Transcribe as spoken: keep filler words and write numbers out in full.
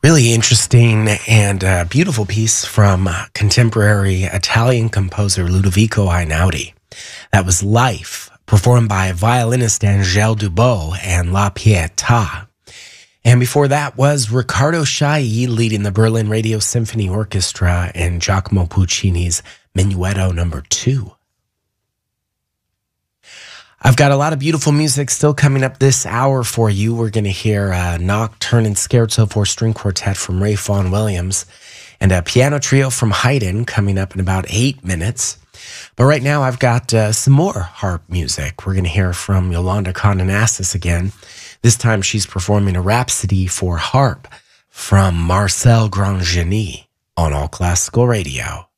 Really interesting and uh, beautiful piece from uh, contemporary Italian composer Ludovico Einaudi. That was Life, performed by violinist Angèle Dubot and La Pietà. And before that was Riccardo Chailly leading the Berlin Radio Symphony Orchestra and Giacomo Puccini's Menuetto number two. I've got a lot of beautiful music still coming up this hour for you. We're going to hear a Nocturne and Scherzo for String Quartet from Ray Vaughan Williams and a piano trio from Haydn coming up in about eight minutes. But right now I've got uh, some more harp music. We're going to hear from Yolanda Condonassis again. This time she's performing a Rhapsody for Harp from Marcel Grandgenie on All Classical Radio.